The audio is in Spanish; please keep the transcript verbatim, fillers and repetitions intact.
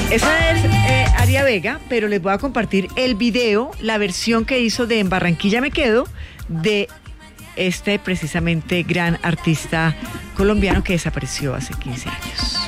Esa es eh, Aria Vega, pero les voy a compartir el video, la versión que hizo de En Barranquilla Me Quedo, de este precisamente gran artista colombiano que desapareció hace quince años.